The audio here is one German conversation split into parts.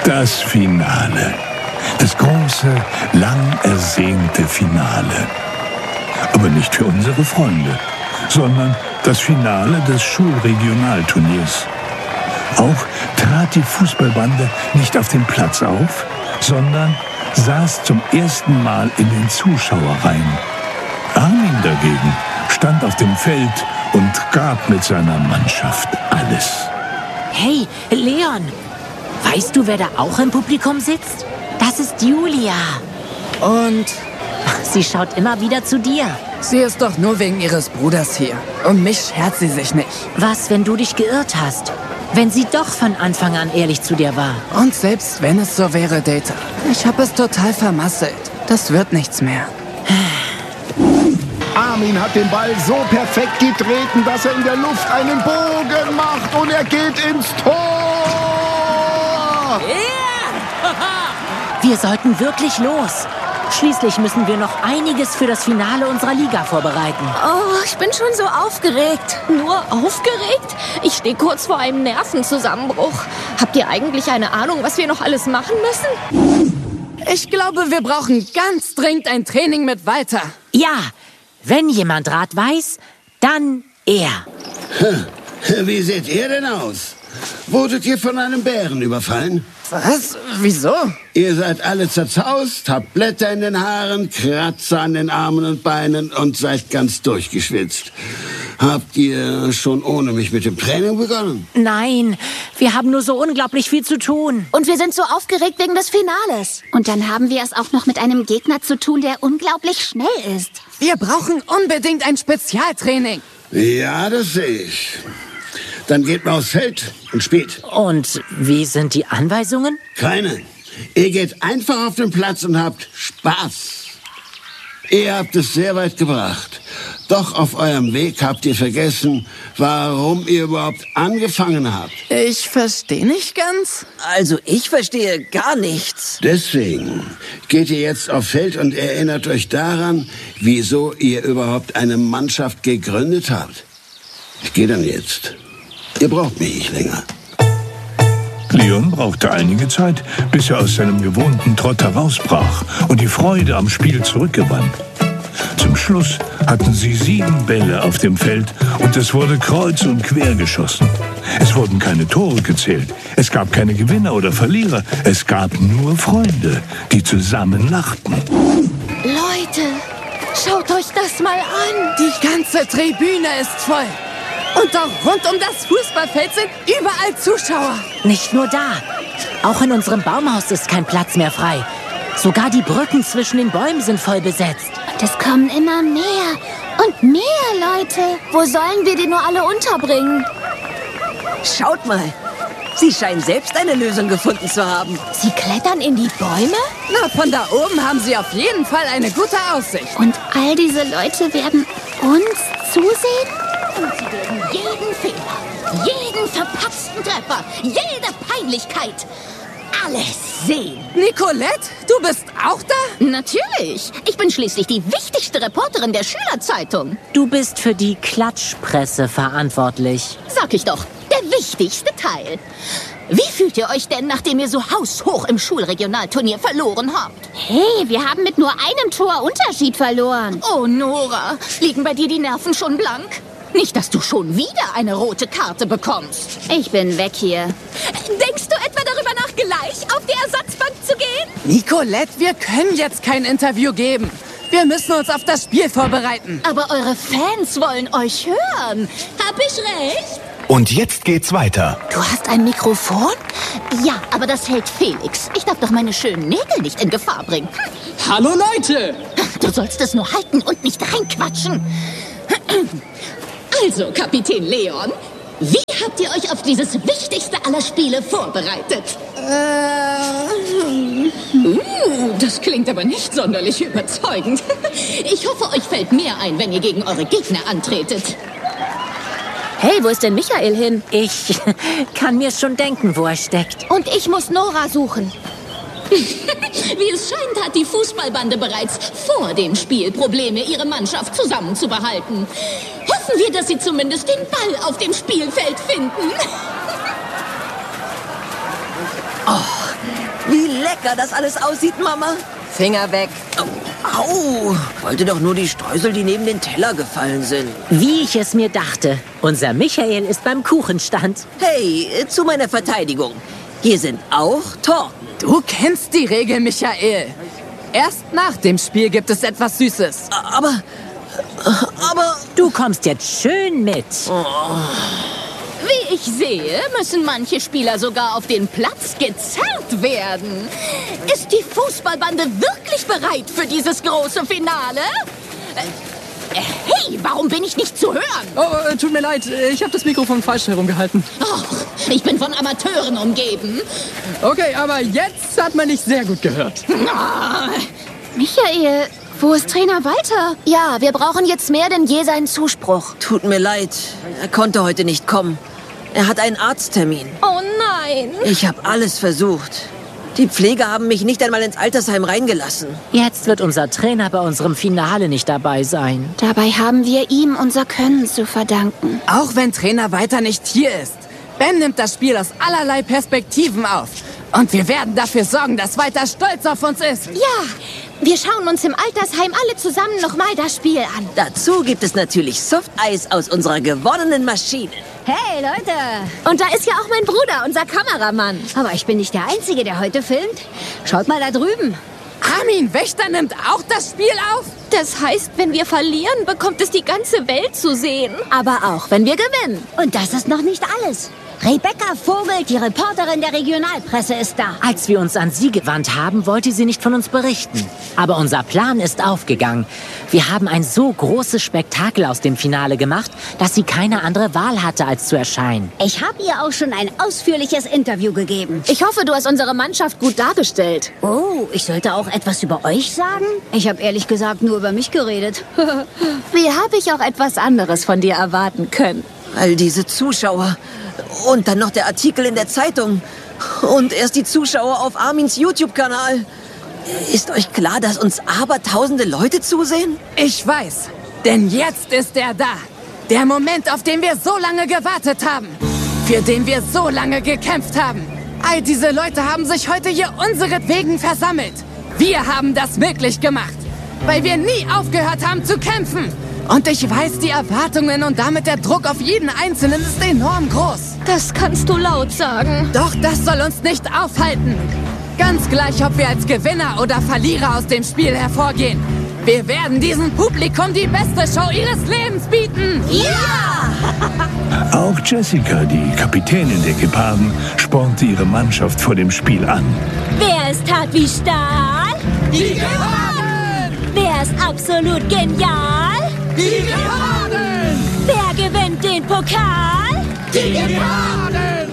Das Finale. Das große, lang ersehnte Finale. Aber nicht für unsere Freunde, sondern das Finale des Schulregionalturniers. Auch trat die Fußballbande nicht auf dem Platz auf, sondern saß zum ersten Mal in den Zuschauerreihen. Armin dagegen stand auf dem Feld und gab mit seiner Mannschaft alles. Hey, Leon, weißt du, wer da auch im Publikum sitzt? Das ist Julia. Und Sie schaut immer wieder zu dir. sie ist doch nur wegen ihres Bruders hier. Um mich schert sie sich nicht. Was, wenn du dich geirrt hast? Wenn sie doch von Anfang an ehrlich zu dir war? Und selbst wenn es so wäre, Data, ich habe es total vermasselt. Das wird nichts mehr. Armin hat den Ball so perfekt getreten, dass er in der Luft einen Bogen macht und er geht ins Tor. Wir sollten wirklich los. Schließlich müssen wir noch einiges für das Finale unserer Liga vorbereiten. Oh, ich bin schon so aufgeregt. Nur aufgeregt? Ich stehe kurz vor einem Nervenzusammenbruch. Habt ihr eigentlich eine Ahnung, was wir noch alles machen müssen? Ich glaube, wir brauchen ganz dringend ein Training mit Walter. Ja, wenn jemand Rat weiß, dann er. Wie seht ihr denn aus? Wurdet ihr von einem Bären überfallen? Was? Wieso? Ihr seid alle zerzaust, habt Blätter in den Haaren, Kratzer an den Armen und Beinen und seid ganz durchgeschwitzt. Habt ihr schon ohne mich mit dem Training begonnen? Nein, wir haben nur so unglaublich viel zu tun. Und wir sind so aufgeregt wegen des Finales. Und dann haben wir es auch noch mit einem Gegner zu tun, der unglaublich schnell ist. Wir brauchen unbedingt ein Spezialtraining. Ja, das sehe ich. Dann geht mal aufs Feld und spielt. Und wie sind die Anweisungen? Keine. Ihr geht einfach auf den Platz und habt Spaß. Ihr habt es sehr weit gebracht. Doch auf eurem Weg habt ihr vergessen, warum ihr überhaupt angefangen habt. Ich verstehe nicht ganz. Also ich verstehe gar nichts. Deswegen geht ihr jetzt aufs Feld und erinnert euch daran, wieso ihr überhaupt eine Mannschaft gegründet habt. Ich gehe dann jetzt. Ihr braucht mich nicht länger. Leon brauchte einige Zeit, bis er aus seinem gewohnten Trott herausbrach und die Freude am Spiel zurückgewann. Zum Schluss hatten sie 7 Bälle auf dem Feld und es wurde kreuz und quer geschossen. Es wurden keine Tore gezählt, es gab keine Gewinner oder Verlierer, es gab nur Freunde, die zusammen lachten. Leute, schaut euch das mal an. Die ganze Tribüne ist voll. Und auch rund um das Fußballfeld sind überall Zuschauer. Nicht nur da. Auch in unserem Baumhaus ist kein Platz mehr frei. Sogar die Brücken zwischen den Bäumen sind voll besetzt. Und es kommen immer mehr und mehr Leute. Wo sollen wir die nur alle unterbringen? Schaut mal. Sie scheinen selbst eine Lösung gefunden zu haben. Sie klettern in die Bäume? Na, von da oben haben sie auf jeden Fall eine gute Aussicht. Und all diese Leute werden uns zusehen? Und sie werden jeden Fehler, jeden verpatzten Treffer, jede Peinlichkeit, alles sehen. Nicolette, du bist auch da? Natürlich. Ich bin schließlich die wichtigste Reporterin der Schülerzeitung. Du bist für die Klatschpresse verantwortlich. Sag ich doch, der wichtigste Teil. Wie fühlt ihr euch denn, nachdem ihr so haushoch im Schulregionalturnier verloren habt? Hey, wir haben mit nur einem Tor Unterschied verloren. Oh, Nora, liegen bei dir die Nerven schon blank? Nicht, dass du schon wieder eine rote Karte bekommst. Ich bin weg hier. Denkst du etwa darüber nach, gleich auf die Ersatzbank zu gehen? Nicolette, wir können jetzt kein Interview geben. Wir müssen uns auf das Spiel vorbereiten. Aber eure Fans wollen euch hören. Hab ich recht? Und jetzt geht's weiter. Du hast ein Mikrofon? Ja, aber das hält Felix. Ich darf doch meine schönen Nägel nicht in Gefahr bringen. Hallo Leute! Du sollst es nur halten und nicht reinquatschen. Also, Kapitän Leon, wie habt ihr euch auf dieses wichtigste aller Spiele vorbereitet? Das klingt aber nicht sonderlich überzeugend. Ich hoffe, euch fällt mehr ein, wenn ihr gegen eure Gegner antretet. Hey, wo ist denn Michael hin? Ich kann mir schon denken, wo er steckt. Und ich muss Nora suchen. Wie es scheint, hat die Fußballbande bereits vor dem Spiel Probleme, ihre Mannschaft zusammenzubehalten. Hoffen wir, dass sie zumindest den Ball auf dem Spielfeld finden. Oh, Wie lecker das alles aussieht, Mama. Finger weg. Au, wollte doch nur die Streusel, die neben den Teller gefallen sind. Wie ich es mir dachte. Unser Michael ist beim Kuchenstand. Hey, zu meiner Verteidigung. Hier sind auch Torten. Du kennst die Regel, Michael. Erst nach dem Spiel gibt es etwas Süßes. Aber... Du kommst jetzt schön mit. Wie ich sehe, müssen manche Spieler sogar auf den Platz gezerrt werden. Ist die Fußballbande wirklich bereit für dieses große Finale? Hey, warum bin ich nicht zu hören? Oh, tut mir leid, ich habe das Mikrofon falsch herumgehalten. Och, ich bin von Amateuren umgeben. Okay, aber jetzt hat man dich sehr gut gehört. Michael, wo ist Trainer Walter? Ja, wir brauchen jetzt mehr denn je seinen Zuspruch. Tut mir leid, er konnte heute nicht kommen. Er hat einen Arzttermin. Oh nein. Ich habe alles versucht. Die Pfleger haben mich nicht einmal ins Altersheim reingelassen. Jetzt wird unser Trainer bei unserem Finale nicht dabei sein. Dabei haben wir ihm unser Können zu verdanken. Auch wenn Trainer Walter nicht hier ist. Ben nimmt das Spiel aus allerlei Perspektiven auf. Und wir werden dafür sorgen, dass Walter stolz auf uns ist. Ja, wir schauen uns im Altersheim alle zusammen nochmal das Spiel an. Dazu gibt es natürlich Softeis aus unserer gewonnenen Maschine. Hey, Leute! Und da ist ja auch mein Bruder, unser Kameramann. Aber ich bin nicht der Einzige, der heute filmt. Schaut mal da drüben. Armin Wächter nimmt auch das Spiel auf? Das heißt, wenn wir verlieren, bekommt es die ganze Welt zu sehen. Aber auch, wenn wir gewinnen. Und das ist noch nicht alles. Rebecca Vogel, die Reporterin der Regionalpresse, ist da. Als wir uns an sie gewandt haben, wollte sie nicht von uns berichten. Aber unser Plan ist aufgegangen. Wir haben ein so großes Spektakel aus dem Finale gemacht, dass sie keine andere Wahl hatte, als zu erscheinen. Ich habe ihr auch schon ein ausführliches Interview gegeben. Ich hoffe, du hast unsere Mannschaft gut dargestellt. Oh, ich sollte auch etwas über euch sagen? Ich habe ehrlich gesagt nur über mich geredet. Wie habe ich auch etwas anderes von dir erwarten können? All diese Zuschauer. Und dann noch der Artikel in der Zeitung. Und erst die Zuschauer auf Armins YouTube-Kanal. Ist euch klar, dass uns abertausende Leute zusehen? Ich weiß, denn jetzt ist er da. Der Moment, auf den wir so lange gewartet haben. Für den wir so lange gekämpft haben. All diese Leute haben sich heute hier unseretwegen versammelt. Wir haben das möglich gemacht, weil wir nie aufgehört haben zu kämpfen. Und ich weiß, die Erwartungen und damit der Druck auf jeden Einzelnen ist enorm groß. Das kannst du laut sagen. Doch das soll uns nicht aufhalten. Ganz gleich, ob wir als Gewinner oder Verlierer aus dem Spiel hervorgehen. Wir werden diesem Publikum die beste Show ihres Lebens bieten. Ja! Auch Jessica, die Kapitänin der Geparden, spornte ihre Mannschaft vor dem Spiel an. Wer ist hart wie Stahl? Die Geparden! Wer ist absolut genial? Die Geparden! Wer gewinnt den Pokal? Die Geparden!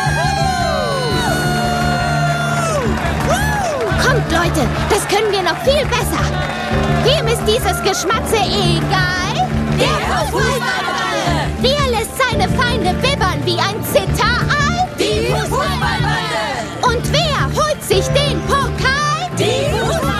Kommt, Leute, das können wir noch viel besser. Wem ist dieses Geschmatze egal? Der Fußballbande! Wer lässt seine Feinde bibbern wie ein Zitteral? Die Fußballbande! Und wer holt sich den Pokal? Die Fußballbande!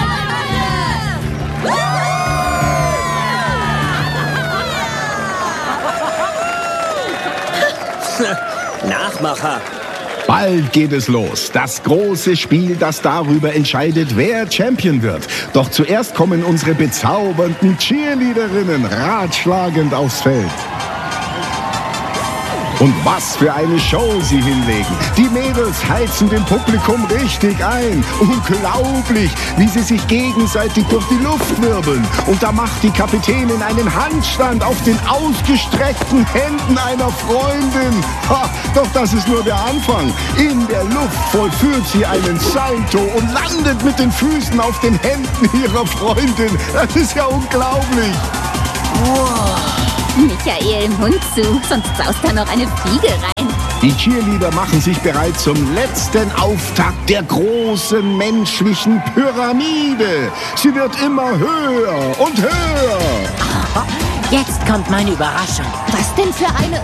Nachmacher. Bald geht es los. Das große Spiel, das darüber entscheidet, wer Champion wird. Doch zuerst kommen unsere bezaubernden Cheerleaderinnen ratschlagend aufs Feld. Und was für eine Show sie hinlegen. Die Mädels heizen dem Publikum richtig ein. Unglaublich, wie sie sich gegenseitig durch die Luft wirbeln. Und da macht die Kapitänin einen Handstand auf den ausgestreckten Händen einer Freundin. Ha, doch das ist nur der Anfang. In der Luft vollführt sie einen Salto und landet mit den Füßen auf den Händen ihrer Freundin. Das ist ja unglaublich. Wow. Michael, Mund zu, sonst saust da noch eine Fliege rein. Die Cheerleader machen sich bereit zum letzten Auftakt der großen menschlichen Pyramide. Sie wird immer höher und höher. Oh, jetzt kommt meine Überraschung. Was denn für eine...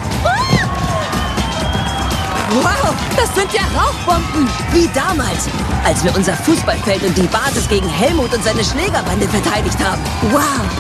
Wow, das sind ja Rauchbomben. Wie damals, als wir unser Fußballfeld und die Basis gegen Helmut und seine Schlägerbande verteidigt haben. Wow.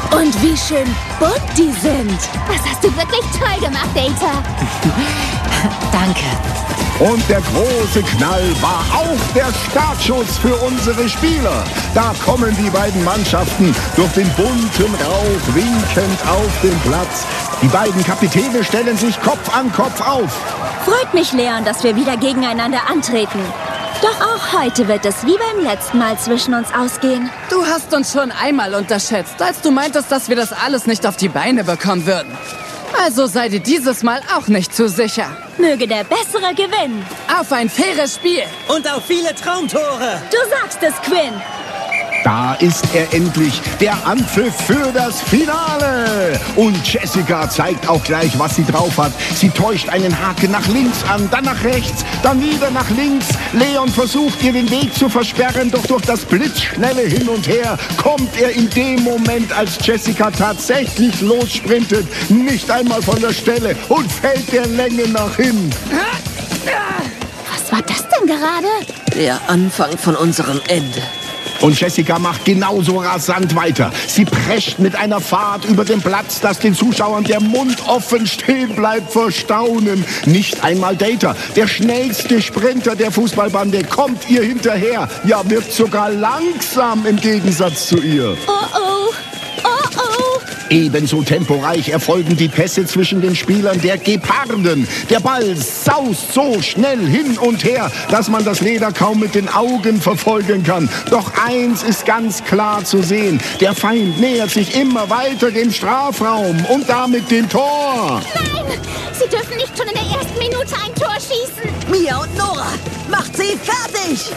Und wie schön bunt die sind. Das hast du wirklich toll gemacht, Data. Danke. Und der große Knall war auch der Startschuss für unsere Spieler. Da kommen die beiden Mannschaften durch den bunten Rauch winkend auf den Platz. Die beiden Kapitäne stellen sich Kopf an Kopf auf. Freut mich, Leon, dass wir wieder gegeneinander antreten. Doch auch heute wird es wie beim letzten Mal zwischen uns ausgehen. Du hast uns schon einmal unterschätzt, als du meintest, dass wir das alles nicht auf die Beine bekommen würden. Also sei dir dieses Mal auch nicht zu sicher. Möge der Bessere gewinnen. Auf ein faires Spiel. Und auf viele Traumtore. Du sagst es, Quinn. Da ist er endlich, der Anpfiff für das Finale. Und Jessica zeigt auch gleich, was sie drauf hat. Sie täuscht einen Haken nach links an, dann nach rechts, dann wieder nach links. Leon versucht, ihr den Weg zu versperren, doch durch das blitzschnelle Hin und Her kommt er in dem Moment, als Jessica tatsächlich lossprintet, nicht einmal von der Stelle und fällt der Länge nach hin. Was war das denn gerade? Der Anfang von unserem Ende. Und Jessica macht genauso rasant weiter. Sie prescht mit einer Fahrt über den Platz, dass den Zuschauern der Mund offen stehen bleibt vor Staunen. Nicht einmal Data, der schnellste Sprinter der Fußballbande, kommt ihr hinterher. Ja, wird sogar langsam im Gegensatz zu ihr. Oh oh, oh oh. Ebenso temporeich erfolgen die Pässe zwischen den Spielern der Geparden. Der Ball saust so schnell hin und her, dass man das Leder kaum mit den Augen verfolgen kann. Doch eins ist ganz klar zu sehen. Der Feind nähert sich immer weiter dem Strafraum und damit dem Tor. Nein, sie dürfen nicht schon in der ersten Minute ein Tor schießen. Mia und Nora, macht sie fertig!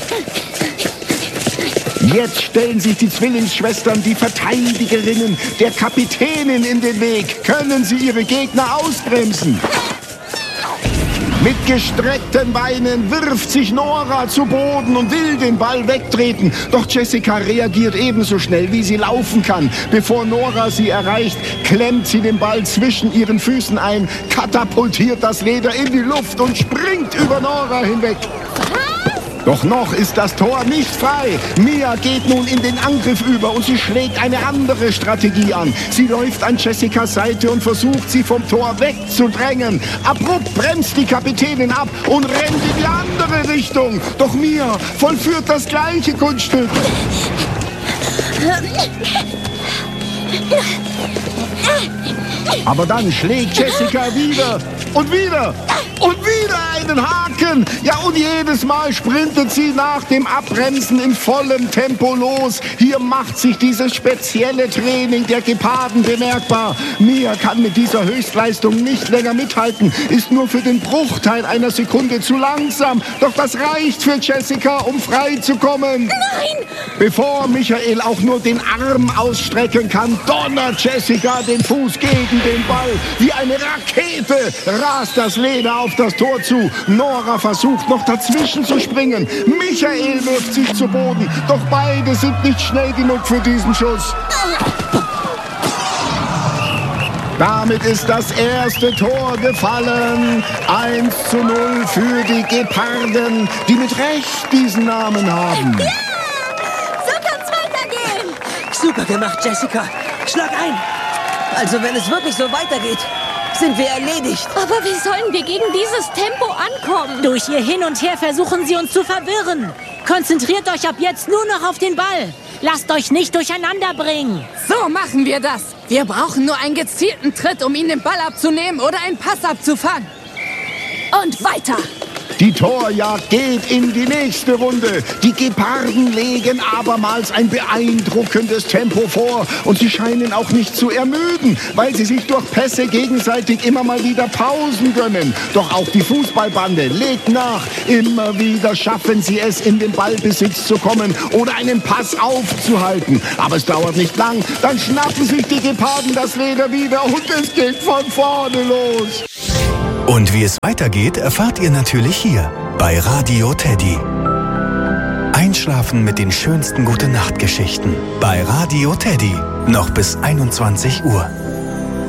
Jetzt stellen sich die Zwillingsschwestern, die Verteidigerinnen, der Kapitänin in den Weg. Können sie ihre Gegner ausbremsen? Mit gestreckten Beinen wirft sich Nora zu Boden und will den Ball wegtreten. Doch Jessica reagiert ebenso schnell, wie sie laufen kann. Bevor Nora sie erreicht, klemmt sie den Ball zwischen ihren Füßen ein, katapultiert das Leder in die Luft und springt über Nora hinweg. Doch noch ist das Tor nicht frei. Mia geht nun in den Angriff über und sie schlägt eine andere Strategie an. Sie läuft an Jessicas Seite und versucht, sie vom Tor wegzudrängen. Abrupt bremst die Kapitänin ab und rennt in die andere Richtung. Doch Mia vollführt das gleiche Kunststück. Aber dann schlägt Jessica wieder und wieder und wieder einen Haken. Ja, und jedes Mal sprintet sie nach dem Abbremsen in vollem Tempo los. Hier macht sich dieses spezielle Training der Geparden bemerkbar. Mia kann mit dieser Höchstleistung nicht länger mithalten, ist nur für den Bruchteil einer Sekunde zu langsam. Doch das reicht für Jessica, um frei zu kommen. Nein! Bevor Michael auch nur den Arm ausstrecken kann, donnert Jessica den Fuß gegen den Ball. Wie eine Rakete rast das Leder auf das Tor zu. Nora versucht noch dazwischen zu springen. Michael wirft sich zu Boden. Doch beide sind nicht schnell genug für diesen Schuss. Damit ist das erste Tor gefallen. 1:0 für die Geparden, die mit Recht diesen Namen haben. Ja! So kann's weitergehen! Super gemacht, Jessica. Schlag ein! Also wenn es wirklich so weitergeht, sind wir erledigt. Aber wie sollen wir gegen dieses Tempo ankommen? Durch ihr Hin und Her versuchen sie uns zu verwirren. Konzentriert euch ab jetzt nur noch auf den Ball. Lasst euch nicht durcheinander bringen. So machen wir das. Wir brauchen nur einen gezielten Tritt, um ihnen den Ball abzunehmen oder einen Pass abzufangen. Und weiter. Die Torjagd geht in die nächste Runde. Die Geparden legen abermals ein beeindruckendes Tempo vor. Und sie scheinen auch nicht zu ermüden, weil sie sich durch Pässe gegenseitig immer mal wieder Pausen gönnen. Doch auch die Fußballbande legt nach. Immer wieder schaffen sie es, in den Ballbesitz zu kommen oder einen Pass aufzuhalten. Aber es dauert nicht lang. Dann schnappen sich die Geparden das Leder wieder und es geht von vorne los. Und wie es weitergeht, erfahrt ihr natürlich hier bei Radio Teddy. Einschlafen mit den schönsten Gute-Nacht-Geschichten bei Radio Teddy. Noch bis 21 Uhr.